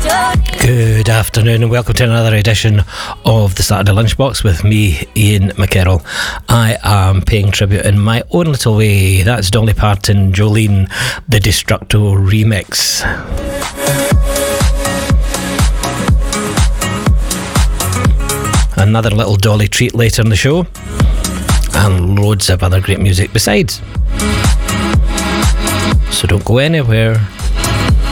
Good afternoon and welcome to another edition of the Saturday Lunchbox with me, Ian McKerrell. I am paying tribute in my own little way. That's Dolly Parton, Jolene, the Destructo remix. Another little Dolly treat later in the show, and loads of other great music besides. So don't go anywhere.